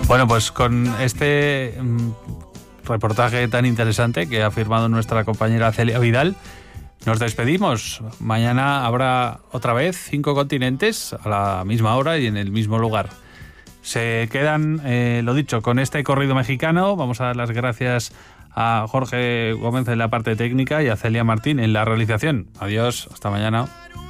Bueno, pues con este reportaje tan interesante que ha firmado nuestra compañera Celia Vidal, nos despedimos. Mañana habrá otra vez 5 continentes a la misma hora y en el mismo lugar. Se quedan, lo dicho, con este corrido mexicano. Vamos a dar las gracias a Jorge Gómez en la parte técnica y a Celia Martín en la realización. Adiós, hasta mañana.